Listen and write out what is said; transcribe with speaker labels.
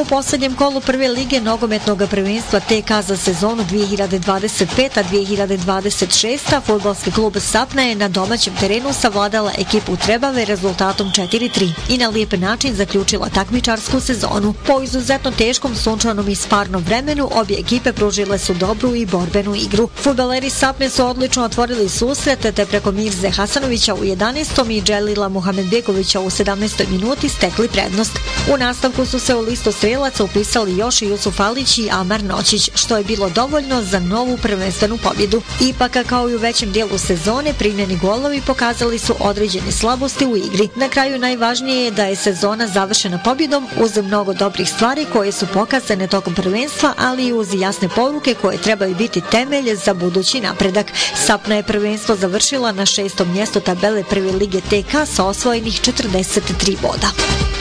Speaker 1: U posljednjem kolu prve lige nogometnog prvenstva TK za sezonu 2025-2026 fudbalski klub Sapna je na domaćem terenu savladala ekipu Trebave rezultatom 4-3 i na lijep način zaključila takmičarsku sezonu. Po izuzetno teškom sunčanom i sparnom vremenu obje ekipe pružile su dobru i borbenu igru. Fudbaleri Sapne su odlično otvorili susret te preko Mirze Hasanovića u 11. i Dželila Muhamedbegovića u 17. minuti stekli prednost. U nastavku su se u listu strelaca upisali još i Jusuf Alić i Amar Noćić, što je bilo dovoljno za novu prvenstvenu pobjedu. Ipak, kao i u većem dijelu sezone, primljeni golovi pokazali su određene slabosti u igri. Na kraju najvažnije je da je sezona završena pobjedom uz mnogo dobrih stvari koje su pokazane tokom prvenstva, ali i uz jasne poruke koje trebaju biti temelj za budući napredak. Sapna je prvenstvo završila na 6. mjestu tabele prve lige TK sa osvojenih 43 boda.